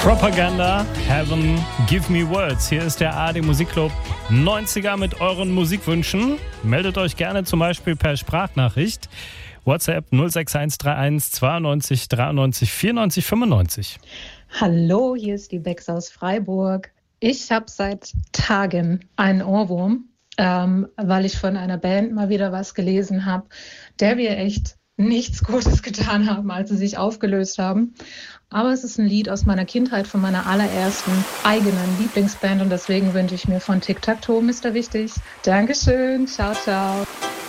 Propaganda, Heaven, Give Me Words. Hier ist der ARD Musikclub 90er mit euren Musikwünschen. Meldet euch gerne zum Beispiel per Sprachnachricht. WhatsApp 06131 92 93 94 95. Hallo, hier ist die Bex aus Freiburg. Ich habe seit Tagen einen Ohrwurm, weil ich von einer Band mal wieder was gelesen habe, der wir echt nichts Gutes getan haben, als sie sich aufgelöst haben. Aber es ist ein Lied aus meiner Kindheit, von meiner allerersten eigenen Lieblingsband und deswegen wünsche ich mir von Tic Tac Toe Mr. Wichtig. Dankeschön, ciao, ciao.